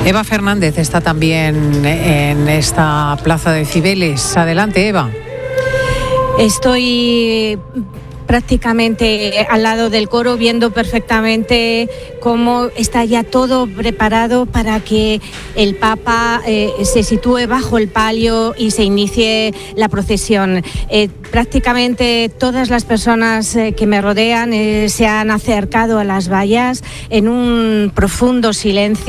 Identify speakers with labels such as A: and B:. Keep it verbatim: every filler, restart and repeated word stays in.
A: Eva Fernández está también en esta plaza de Cibeles. Adelante, Eva.
B: Estoy prácticamente al lado del coro, viendo perfectamente cómo está ya todo preparado para que el Papa eh, se sitúe bajo el palio y se inicie la procesión. Eh, prácticamente todas las personas eh, que me rodean eh, se han acercado a las vallas en un profundo silencio.